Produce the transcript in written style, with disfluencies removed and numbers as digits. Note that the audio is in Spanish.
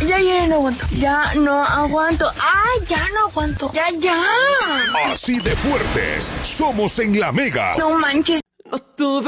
Ya no aguanto. Ya no aguanto. ¡Ay, ya no aguanto! ¡Ya! Así de fuertes somos en La Mega. No manches. No tuve